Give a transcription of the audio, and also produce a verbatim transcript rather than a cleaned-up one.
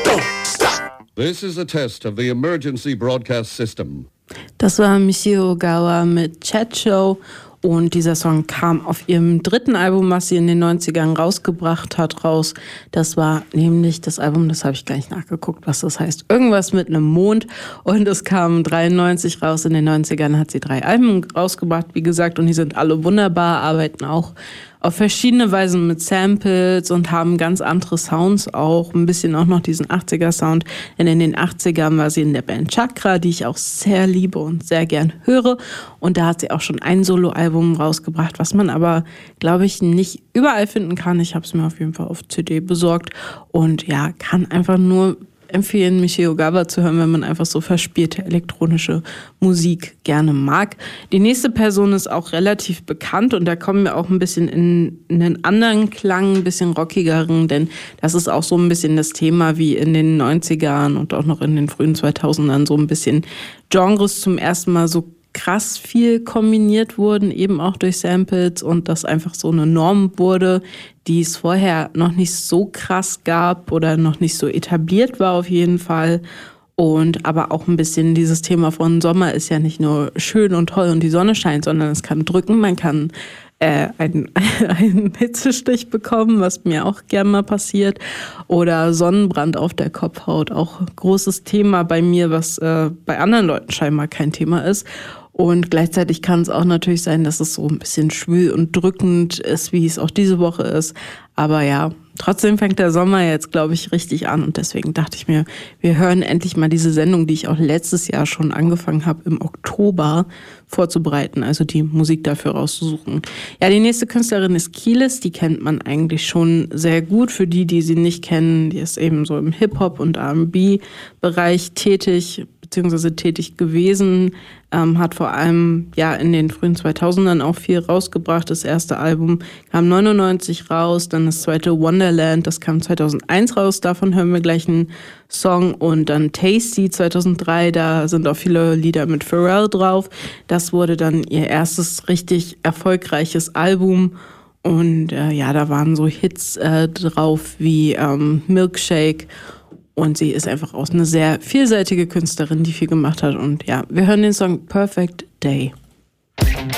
This is a test of the emergency broadcast system. Das war Michio Ogawa mit Chat Show und dieser Song kam auf ihrem dritten Album, was sie in den neunzigern rausgebracht hat, raus. Das war nämlich das Album, das habe ich gar nicht nachgeguckt, was das heißt. Irgendwas mit einem Mond und es kam dreiundneunzig raus. In den neunzigern hat sie drei Alben rausgebracht, wie gesagt, und die sind alle wunderbar, arbeiten auch auf verschiedene Weisen mit Samples und haben ganz andere Sounds auch, ein bisschen auch noch diesen achtziger-Sound. Denn in den achtzigern war sie in der Band Chakra, die ich auch sehr liebe und sehr gern höre. Und da hat sie auch schon ein Soloalbum rausgebracht, was man aber, glaube ich, nicht überall finden kann. Ich habe es mir auf jeden Fall auf C D besorgt und ja, kann einfach nur empfehlen, Michio Ogawa zu hören, wenn man einfach so verspielte elektronische Musik gerne mag. Die nächste Person ist auch relativ bekannt und da kommen wir auch ein bisschen in, in einen anderen Klang, ein bisschen rockigeren, denn das ist auch so ein bisschen das Thema wie in den neunzigern und auch noch in den frühen zweitausendern so ein bisschen Genres zum ersten Mal so krass viel kombiniert wurden, eben auch durch Samples und das einfach so eine Norm wurde, die es vorher noch nicht so krass gab oder noch nicht so etabliert war auf jeden Fall. Und aber auch ein bisschen dieses Thema von Sommer ist ja nicht nur schön und toll und die Sonne scheint, sondern es kann drücken, man kann äh, einen, einen Hitzestich bekommen, was mir auch gern mal passiert, oder Sonnenbrand auf der Kopfhaut, auch großes Thema bei mir, was äh, bei anderen Leuten scheinbar kein Thema ist. Und gleichzeitig kann es auch natürlich sein, dass es so ein bisschen schwül und drückend ist, wie es auch diese Woche ist. Aber ja, trotzdem fängt der Sommer jetzt, glaube ich, richtig an. Und deswegen dachte ich mir, wir hören endlich mal diese Sendung, die ich auch letztes Jahr schon angefangen habe, im Oktober vorzubereiten, also die Musik dafür rauszusuchen. Ja, die nächste Künstlerin ist Keyless, die kennt man eigentlich schon sehr gut. Für die, die sie nicht kennen, die ist eben so im Hip-Hop- und R and B-Bereich tätig, beziehungsweise tätig gewesen, ähm, hat vor allem ja in den frühen zweitausendern auch viel rausgebracht. Das erste Album kam neunundneunzig raus, dann das zweite Wonderland, das kam zweitausendeins raus, davon hören wir gleich einen Song, und dann Tasty zweitausenddrei, da sind auch viele Lieder mit Pharrell drauf. Das wurde dann ihr erstes richtig erfolgreiches Album. Und äh, ja, da waren so Hits äh, drauf wie ähm, Milkshake. Und sie ist einfach auch eine sehr vielseitige Künstlerin, die viel gemacht hat. Und ja, wir hören den Song Perfect Day.